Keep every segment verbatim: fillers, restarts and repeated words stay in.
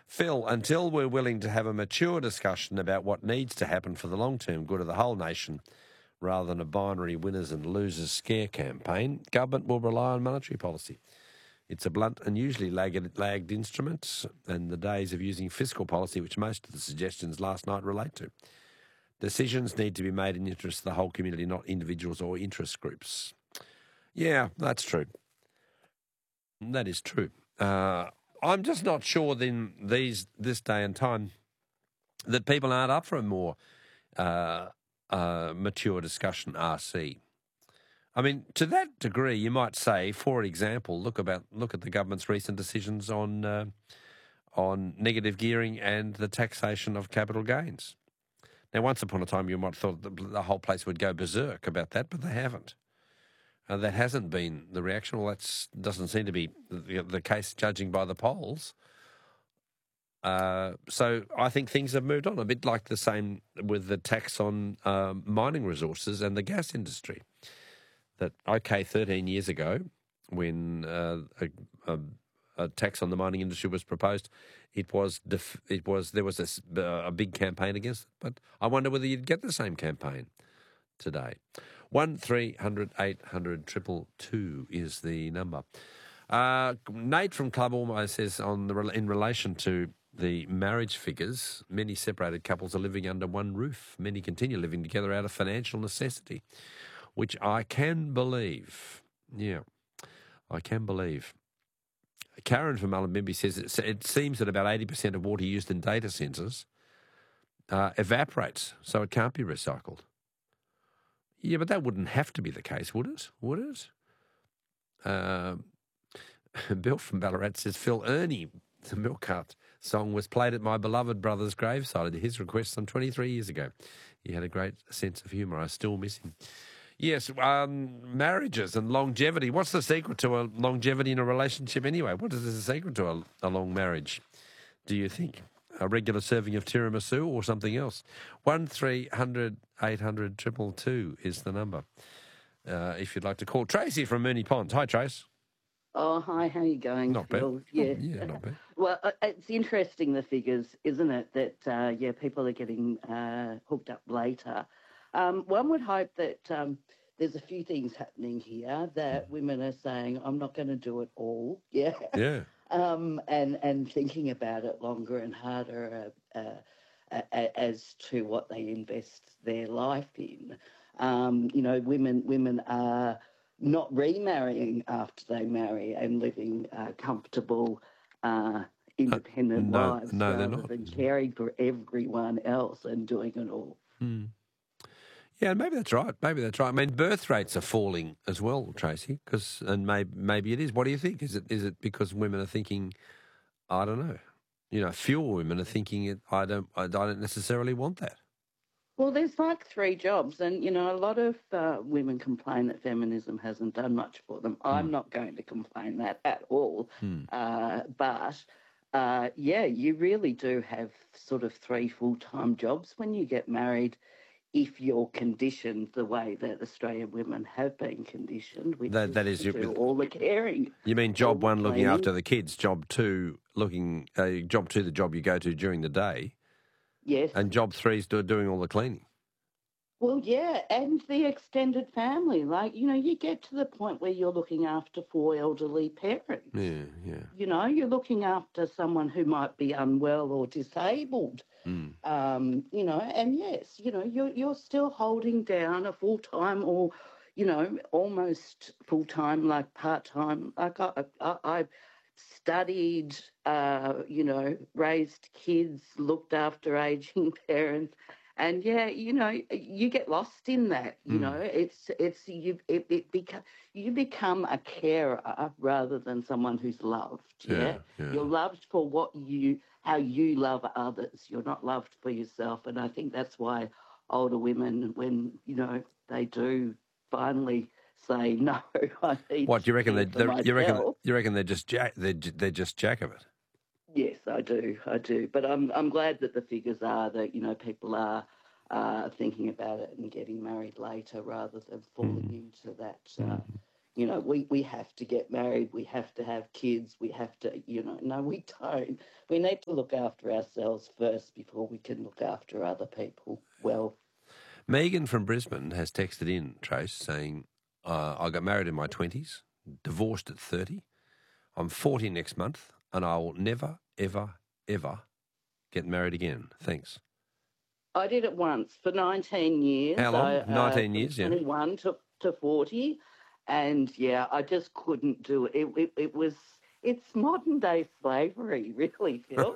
Phil, until we're willing to have a mature discussion about what needs to happen for the long-term good of the whole nation, rather than a binary winners and losers scare campaign, government will rely on monetary policy. It's a blunt and usually lagged, lagged instrument, and the days of using fiscal policy, which most of the suggestions last night relate to. Decisions need to be made in the interest of the whole community, not individuals or interest groups. Yeah, that's true. That is true. Uh, I'm just not sure then these this day and time that people aren't up for a more uh, uh, mature discussion, R C. I mean, to that degree, you might say, for example, look about look at the government's recent decisions on uh, on negative gearing and the taxation of capital gains. Now, once upon a time, you might have thought the, the whole place would go berserk about that, but they haven't. Uh, that hasn't been the reaction. Well, that doesn't seem to be the, the case, judging by the polls. Uh, so I think things have moved on, a bit like the same with the tax on um, mining resources and the gas industry. That, okay, thirteen years ago, when uh, a, a, a tax on the mining industry was proposed, it was def- it was there was a, a big campaign against it. But I wonder whether you'd get the same campaign today. One three hundred eight hundred triple two is the number. Uh, Nate from Club Almost says on the in relation to the marriage figures, many separated couples are living under one roof. Many continue living together out of financial necessity, which I can believe. Yeah, I can believe. Karen from Mullumbimby says it, it seems that about eighty percent of water used in data centres uh, evaporates, so it can't be recycled. Yeah, but that wouldn't have to be the case, would it? Would it? Uh, Bill from Ballarat says, Phil, Ernie, the Milk Cart song was played at my beloved brother's graveside at his request some twenty-three years ago. He had a great sense of humour. I still miss him. Yes, um, marriages and longevity. What's the secret to a longevity in a relationship anyway? What is the secret to a, a long marriage, do you think? A regular serving of tiramisu or something else? One three hundred eight hundred triple two is the number. Uh, if you'd like to call. Tracy from Moonee Ponds. Hi, Trace. Oh, hi, how are you going, Not Phil? bad. Yeah. Not, yeah, not bad. Well, uh, it's interesting, the figures, isn't it, that, uh, yeah, people are getting uh, hooked up later. Um, one would hope that um, there's a few things happening here, that women are saying, I'm not going to do it all, yeah, Yeah. um, and, and thinking about it longer and harder uh, uh, uh, as to what they invest their life in. Um, you know, women women are not remarrying after they marry and living uh, comfortable, uh, independent no, lives no, they're rather not. than caring for everyone else and doing it all. Hmm. Yeah, maybe that's right. Maybe that's right. I mean, birth rates are falling as well, Tracy, because and maybe maybe it is. What do you think? Is it is it because women are thinking, I don't know, you know, fewer women are thinking it. I don't I don't necessarily want that. Well, there's like three jobs, and, you know, a lot of uh, women complain that feminism hasn't done much for them. I'm not going to complain that at all. Hmm. Uh, but, uh, yeah, you really do have sort of three full-time jobs when you get married, if you're conditioned the way that Australian women have been conditioned, which That is that is to you- do all the caring. You mean all job the one, looking cleaning. after the kids. Job two, looking. Uh, job two, the job you go to during the day. Yes. And job three is do, doing all the cleaning. Well, yeah, and the extended family. Like, you know, you get to the point where you're looking after four elderly parents. Yeah, yeah. You know, you're looking after someone who might be unwell or disabled. Mm. Um, you know, and yes, you know, you're you're still holding down a full time or, you know, almost full time, like part time. Like I, I, I studied, uh, you know, raised kids, looked after aging parents. And yeah, you know, you get lost in that. You Mm. know, it's it's you it, it beca- you become a carer rather than someone who's loved. Yeah? Yeah, yeah. You're loved for what you how you love others. You're not loved for yourself, and I think that's why older women, when you know they do finally say no, I need What do you reckon? to They, care for they you reckon? myself. You reckon they're just jack? They're j- they're just jack of it. Yes, I do. I do. But I'm I'm glad that the figures are that, you know, people are uh, thinking about it and getting married later rather than falling Mm. into that, uh, you know, we, we have to get married, we have to have kids, we have to, you know, no, we don't. We need to look after ourselves first before we can look after other people well. Megan from Brisbane has texted in, Trace, saying, uh, I got married in my twenties, divorced at thirty. I'm forty next month, and I will never, ever, ever get married again. Thanks. I did it once for nineteen years. How long? I, nineteen uh, years, yeah. twenty-one to, to forty. And, yeah, I just couldn't do it. It, it, it was, it's modern day slavery, really, Phil.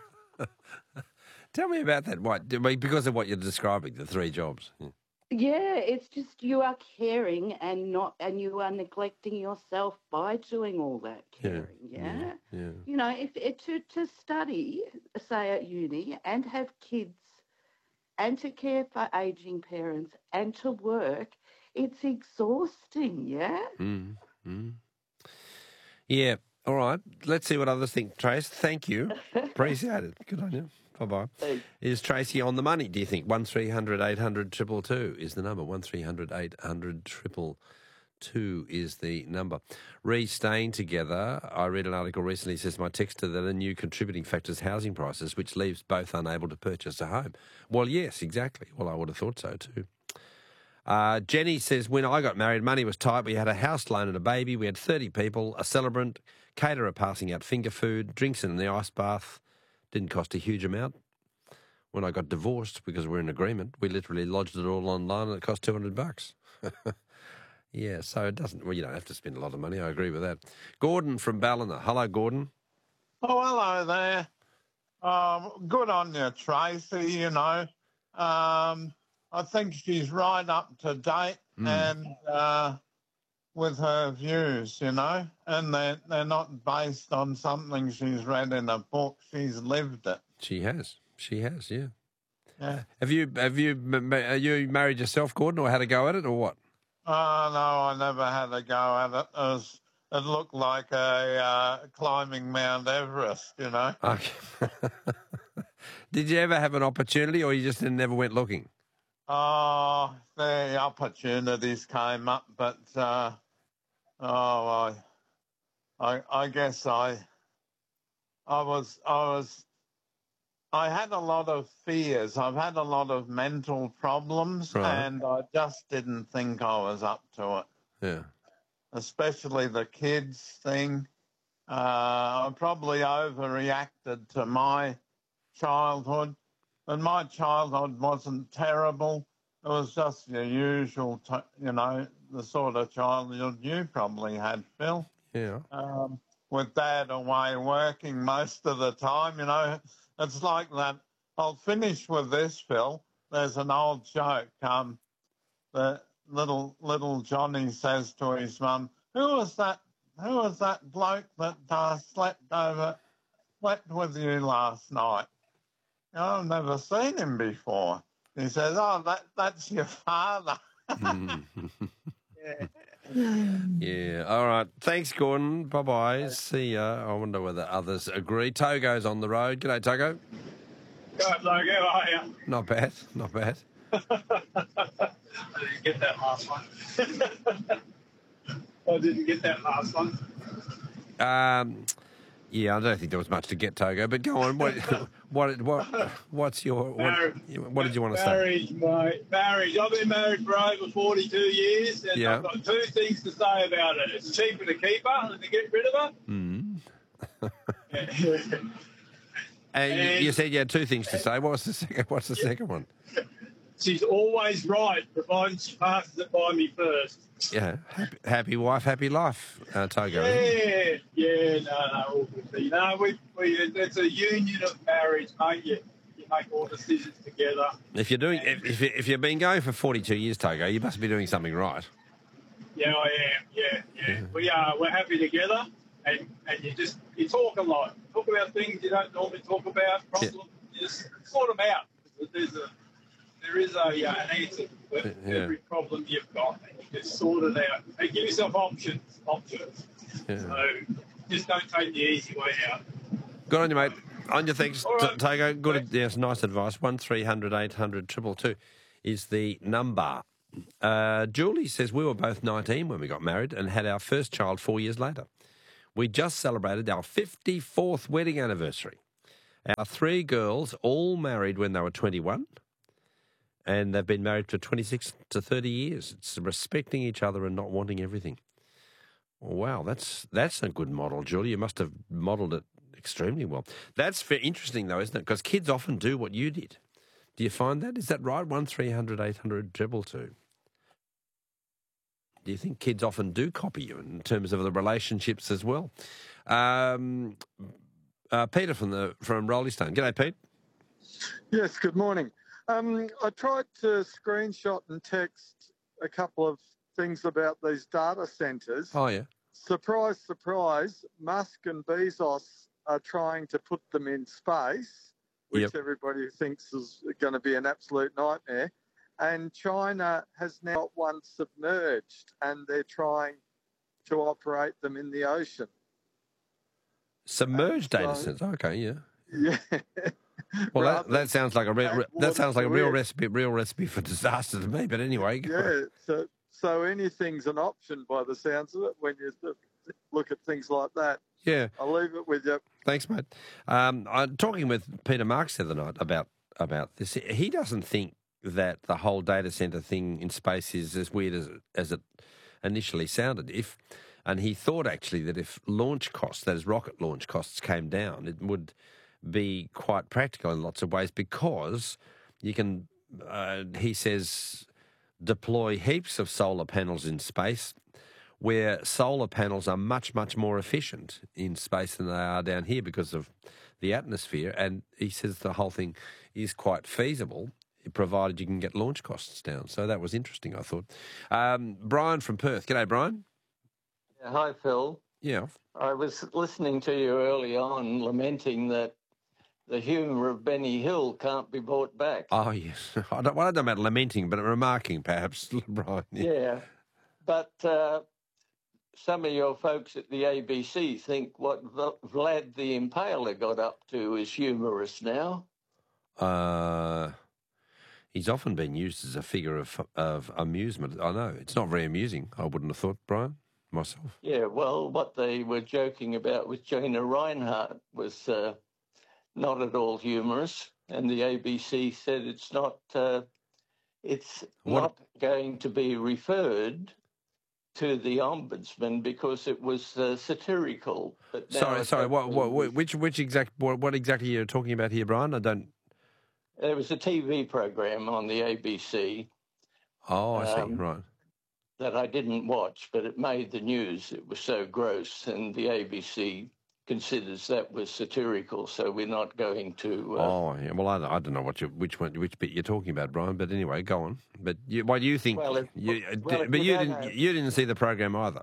Tell me about that. What? Because of what you're describing, the three jobs. Yeah. Yeah, it's just you are caring and not, and you are neglecting yourself by doing all that caring. Yeah, yeah, yeah? yeah. You know, if, if to to study, say at uni, and have kids, and to care for aging parents, and to work, it's exhausting. Yeah. Mm, mm. Yeah. All right. Let's see what others think. Trace, thank you. Appreciate it. Good on you. Bye-bye. Thanks. Is Tracy on the money, do you think? one three hundred eight hundred two two two is the number. one three hundred eight hundred two two two is the number. Re staying together, I read an article recently, says my texter that a new contributing factor is housing prices, which leaves both unable to purchase a home. Well, yes, exactly. Well, I would have thought so too. Uh, Jenny says, when I got married, money was tight. We had a house loan and a baby. We had thirty people, a celebrant, caterer passing out finger food, drinks in the ice bath. Didn't cost a huge amount. When I got divorced, because we're in agreement, we literally lodged it all online and it cost two hundred bucks. Yeah, so it doesn't, well, you don't have to spend a lot of money. I agree with that. Gordon from Ballina. Hello, Gordon. Oh, hello there. Um, good on you, Tracy, you know. Um, I think she's right up to date Mm. and uh, with her views, you know, and they're, they're not based on something she's read in a book. She's lived it. She has. She has, yeah. Yeah. Have you have you are you married yourself, Gordon, or had a go at it, or what? Oh, no, I never had a go at it. It, was, it looked like a uh, climbing Mount Everest, you know. Okay. Did you ever have an opportunity, or you just never went looking? Oh, the opportunities came up, but uh, oh, I, I, I guess I, I was, I was, I had a lot of fears. I've had a lot of mental problems, Right. and I just didn't think I was up to it. Yeah. Especially the kids thing. Uh, I probably overreacted to my childhood. And my childhood wasn't terrible. It was just your usual, t- you know, the sort of childhood you probably had, Phil. Yeah. Um, with Dad away working most of the time, you know. It's like that. I'll finish with this, Phil. There's an old joke. Um, the little little Johnny says to his mum, "Who was that? Who was that bloke that uh, slept over, slept with you last night?" I've never seen him before. He says, "Oh, that that's your father." Yeah. Yeah. All right. Thanks, Gordon. Bye-bye. See ya. I wonder whether others agree. Togo's on the road. G'day, Togo. Right, Logan, how are you? Not bad. Not bad. I didn't get that last one. I didn't get that last one. Um, yeah, I don't think there was much to get, Togo, but go on. What, what, what, what's your, what, Marriage, what did you want to say? marriage, mate. Marriage. I've been married for over forty-two years, and Yeah. I've got two things to say about it. It's cheaper to keep her than to get rid of her. Mm. And And you, you said you had two things to say. What was the second? What's the second one? she's always right, provided she passes it by me first. Yeah, happy, happy wife, happy life, uh, Togo. Yeah, yeah, no, no, all good. You know, we, we, it's a union of marriage, mate. You, you make all decisions together. If you're doing, if, if, you, if you've been going for forty-two years, Togo, you must be doing something right. Yeah, I am. Yeah, yeah. We are. We're happy together, and and you just you talk a lot. Talk about things you don't normally talk about. Problems. You just sort them out. There's a there is a uh, an answer for Yeah. every problem you've got, and you just sort it out. And give yourself options. Options. Yeah. So just don't take the easy way out. Good on you, mate. On your thanks, All right. T- Togo. Good, yes, nice advice. One three hundred eight hundred triple two is the number. Uh, Julie says, we were both nineteen when we got married and had our first child four years later. We just celebrated our fifty-fourth wedding anniversary. Our three girls all married when they were twenty-one, and they've been married for twenty-six to thirty years. It's respecting each other and not wanting everything. Wow, that's that's a good model, Julie. You must have modelled it extremely well. That's very interesting, though, isn't it? Because kids often do what you did. Do you find that? Is that right? One three hundred eight hundred two two. Do you think kids often do copy you in terms of the relationships as well? Um, uh, Peter from the from Rolling Stone. G'day, Pete. Yes, good morning. Um, I tried to screenshot and text a couple of things about these data centres. Oh, yeah. Surprise, surprise, Musk and Bezos are trying to put them in space, which Yep. everybody thinks is going to be an absolute nightmare. And China has now got one submerged, and they're trying to operate them in the ocean. Submerged So- data centers. Okay, yeah. Yeah. Well, that, Rather that sounds like a real, than that water sounds like a to real air. recipe, real recipe for disaster to me. But anyway, go on. Yeah, so so anything's an option by the sounds of it when you th- look at things like that. yeah. I'll leave it with you. Thanks, mate. Um, I'm talking with Peter Marks the other night about about this. He doesn't think that the whole data center thing in space is as weird as as it initially sounded. If and he thought actually that if launch costs, that is rocket launch costs, came down, it would be quite practical in lots of ways because you can. Uh, he says deploy heaps of solar panels in space, where solar panels are much, much more efficient in space than they are down here because of the atmosphere. And he says the whole thing is quite feasible, provided you can get launch costs down. So that was interesting, I thought. Um, Brian from Perth. G'day, Brian. Yeah, hi, Phil. Yeah. I was listening to you early on lamenting that the humour of Benny Hill can't be brought back. Oh, yes. I don't, well, I don't know about lamenting, but remarking, perhaps, Brian. Yeah. Yeah, but uh, some of your folks at the A B C think what V- Vlad the Impaler got up to is humorous now. Uh, he's often been used as a figure of of amusement. I know. It's not very amusing, I wouldn't have thought, Brian, myself. Yeah, well, what they were joking about with Gina Reinhardt was uh, not at all humorous, and the A B C said it's not. Uh, it's What- not going to be referred to the ombudsman because it was uh, satirical. But now Sorry, it's sorry. What, actually- what, what, which, which exact, what, what exactly are you talking about here, Brian? I don't. There was a T V program on the A B C Oh, I see. Um, Right. that I didn't watch, but it made the news. It was so gross, and the A B C considers that was satirical, so we're not going to. Uh, Oh, yeah. Well, I, don't- I don't know what you, which one, which bit you're talking about, Brian. But anyway, go on. But you, what do you think? Well, if- you, well, if but you you don't didn't. know- You didn't see the program either.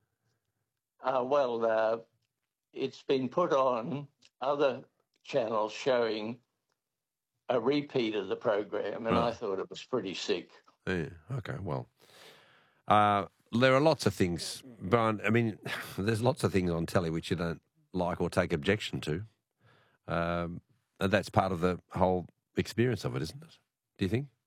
Uh, well, uh, it's been put on other channels showing a repeat of the program, and Right. I thought it was pretty sick. Yeah. Okay. Well, uh, there are lots of things, Brian. I mean, there's lots of things on telly which you don't like or take objection to, um, and that's part of the whole experience of it, isn't it? Do you think?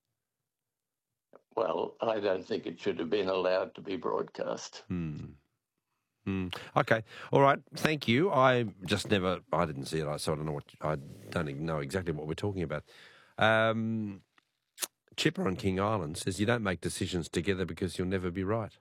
Well, I don't think it should have been allowed to be broadcast. Hmm. Hmm. Okay. All right. Thank you. I just never. I didn't see it. So I don't know what. I don't even know exactly what we're talking about. Um, Chipper on King Island says you don't make decisions together because you'll never be right.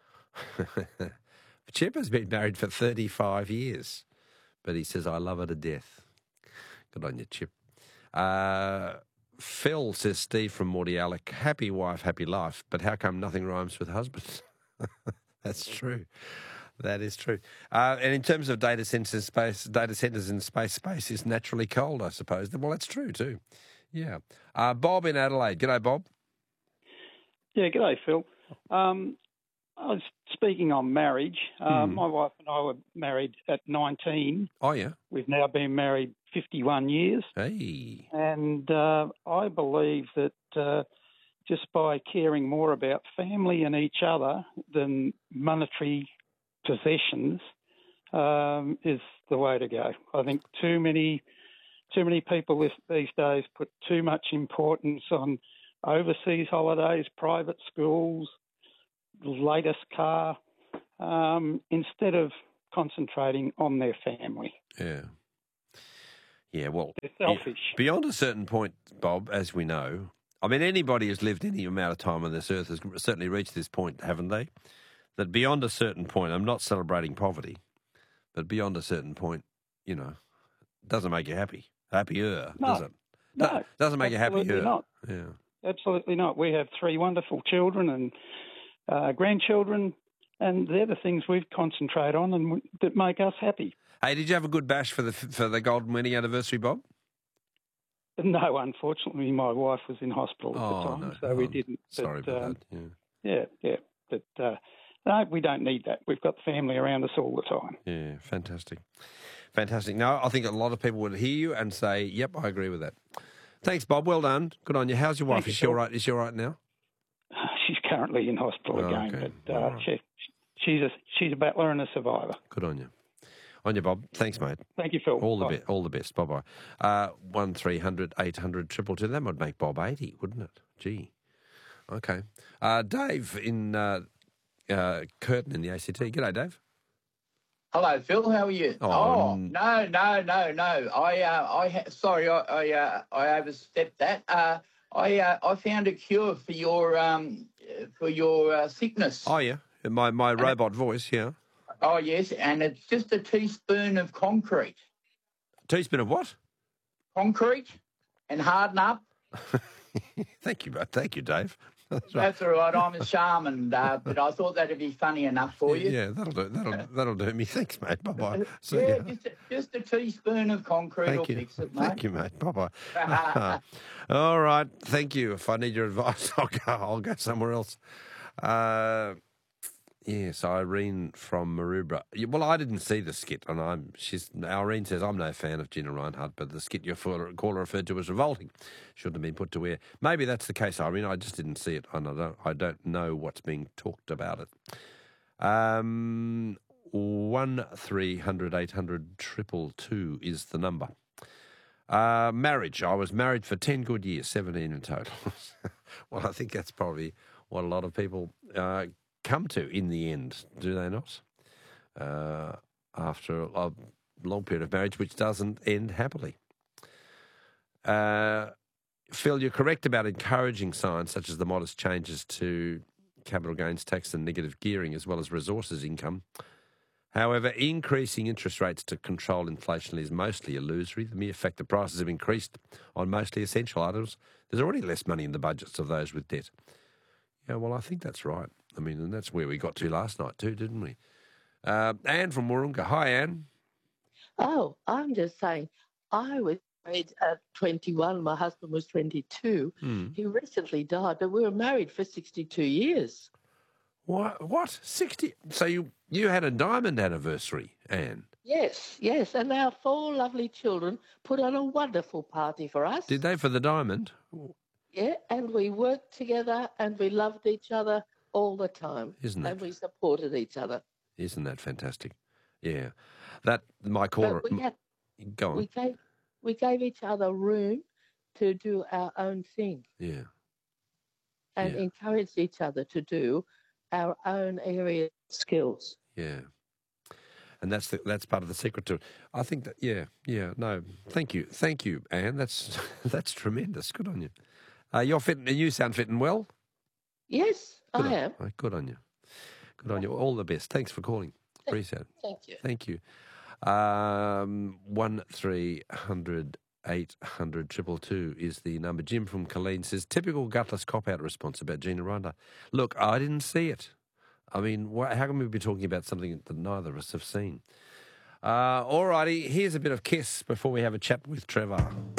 Chipper's been married for thirty-five years, but he says I love her to death. Good on you, Chip. Uh, Phil says Steve from Morty Alec, happy wife, happy life. But how come nothing rhymes with husband? That's true. That is true. Uh, and in terms of data centers in space, data centers in space, space is naturally cold, I suppose. Well, that's true too. Yeah. Uh, Bob in Adelaide. G'day, Bob. Yeah, g'day, Phil. Um, I was speaking on marriage. Uh, Hmm. My wife and I were married at nineteen. Oh, yeah. We've now been married fifty-one years. Hey. And uh, I believe that uh, just by caring more about family and each other than monetary possessions um, is the way to go. I think too many too many people this, these days put too much importance on overseas holidays, private schools, latest car, um, instead of concentrating on their family. Yeah. Yeah, well, They're selfish. yeah, beyond a certain point, Bob, as we know, I mean, anybody who's lived any amount of time on this earth has certainly reached this point, haven't they? That beyond a certain point, I'm not celebrating poverty, but beyond a certain point, you know, doesn't make you happy. Happier, No, does it? no, doesn't make you absolutely happier. not. Yeah. Absolutely not. We have three wonderful children and uh, grandchildren, and they're the things we concentrate on and w- that make us happy. Hey, did you have a good bash for the for the golden wedding anniversary, Bob? No, unfortunately, my wife was in hospital at Oh, the time, no. so we Oh, didn't. Sorry but, about um, that. Yeah. Yeah, yeah. But uh, no, we don't need that. We've got the family around us all the time. Yeah, fantastic. Fantastic. No, I think a lot of people would hear you and say, yep, I agree with that. Thanks, Bob. Well done. Good on you. How's your wife? Thank you, Is she all Phil. right? Is she all right now? She's currently in hospital Oh, again, okay. but uh, All right. she, she's a she's a battler and a survivor. Good on you. On you, Bob. Thanks, mate. Thank you, Phil. All the Bye. best. All the best. Bye bye. Uh, one three hundred eight hundred triple two. That would make Bob eighty, wouldn't it? Gee. Okay. Uh, Dave in uh, uh, Curtin in the A C T. G'day, Dave. Hello, Phil. How are you? Oh, Oh, n- no, no, no, no. I, uh, I, ha- sorry, I, I, uh, I overstepped that. Uh, I, uh, I found a cure for your, um, uh, for your uh, sickness. Oh yeah, my my robot voice. Yeah. Oh, yes, and it's just a teaspoon of concrete. Teaspoon of what? Concrete, and harden up. Thank you, bro. Thank you, Dave. That's right. That's all right. I'm a shaman, uh, but I thought that'd be funny enough for you. Yeah, that'll do. That'll that'll do me. Thanks, mate. Bye bye. See yeah, ya. just a, just a teaspoon of concrete will Thank you. fix it, mate. Thank you, mate. Bye bye. All right. Thank you. If I need your advice, I'll go. I'll go somewhere else. Uh, yes, Irene from Maroubra. Yeah, well, I didn't see the skit, and I'm. She's. Irene says I'm no fan of Gina Reinhardt, but the skit your caller referred to as revolting. Shouldn't have been put to air. Maybe that's the case, Irene. I just didn't see it, and I don't. I don't know what's being talked about it. Um, one three hundred eight hundred triple two is the number. Uh, marriage. I was married for ten good years, seventeen in total. Well, I think that's probably what a lot of people uh, come to in the end, do they not? Uh, after a long period of marriage, which doesn't end happily. Uh, Phil, you're correct about encouraging signs such as the modest changes to capital gains tax and negative gearing, as well as resources income. However, increasing interest rates to control inflation is mostly illusory. The mere fact that prices have increased on mostly essential items, there's already less money in the budgets of those with debt. Yeah, well, I think that's right. I mean, and that's where we got to last night too, didn't we? Uh, Anne from Warunga. Hi, Anne. Oh, I'm just saying, I was married at twenty-one. My husband was twenty-two. Hmm. He recently died, but we were married for sixty-two years. What? What? sixty? So you, you had a diamond anniversary, Anne. Yes, yes. And our four lovely children put on a wonderful party for us. Did they for the diamond? Yeah, and we worked together and we loved each other all the time. Isn't that- And we supported each other. Isn't that fantastic? Yeah. That, my caller... But we, had, Go on. we, gave, we gave each other room to do our own thing Yeah. and Yeah. encouraged each other to do our own area of skills. Yeah. And that's the, that's part of the secret to it. I think that, yeah, yeah, no, thank you. Thank you, Anne. That's that's tremendous. Good on you. Uh, you're fit, you sound fit and well. Yes, Good I on, am. uh, Good on you. Good on you. All the best. Thanks for calling. Appreciate it. Thank you. Thank you. Um, one three hundred eight hundred triple two is the number. Jim from Colleen says typical gutless cop out response about Gina Reinhardt. Look, I didn't see it. I mean, wh- how can we be talking about something that neither of us have seen? Uh, all righty, here's a bit of Kiss before we have a chat with Trevor.